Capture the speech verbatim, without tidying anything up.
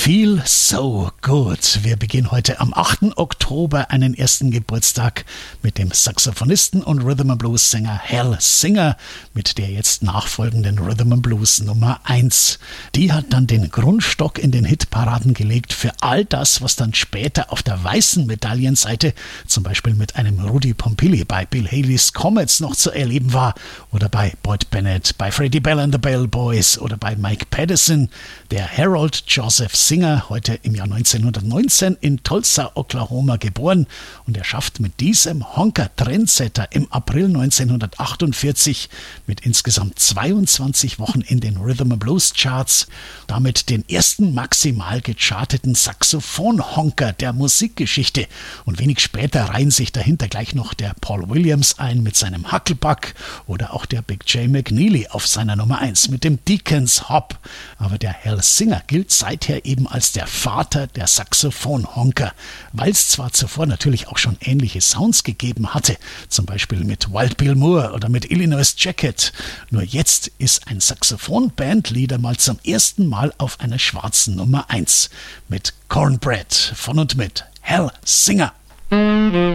Feel So Good. Wir beginnen heute am achten Oktober einen ersten Geburtstag mit dem Saxophonisten und Rhythm-and-Blues-Sänger Hal Singer mit der jetzt nachfolgenden Rhythm-and-Blues Nummer eins. Die hat dann den Grundstock in den Hitparaden gelegt für all das, was dann später auf der weißen Medaillenseite, zum Beispiel mit einem Rudy Pompili bei Bill Haleys Comets noch zu erleben war oder bei Boyd Bennett, bei Freddie Bell and the Bell Boys oder bei Mike Patterson. Der Harold Joseph Singer, heute im Jahr neunzehnhundertneunzehn in Tulsa, Oklahoma geboren, und er schafft mit diesem Honker-Trendsetter im April neunzehnhundertachtundvierzig mit insgesamt zweiundzwanzig Wochen in den Rhythm and Blues Charts damit den ersten maximal gecharteten Saxophon-Honker der Musikgeschichte. Und wenig später reihen sich dahinter gleich noch der Paul Williams ein mit seinem Hucklebuck oder auch der Big J McNeely auf seiner Nummer eins mit dem Deacon's Hop. Aber der Hal Singer gilt seither eben als der Vater der Saxophon-Honker, weil es zwar zuvor natürlich auch schon ähnliche Sounds gegeben hatte, zum Beispiel mit Wild Bill Moore oder mit Illinois Jacket, nur jetzt ist ein Saxophon-Bandleader mal zum ersten Mal auf einer schwarzen Nummer eins mit Cornbread von und mit Hal Singer.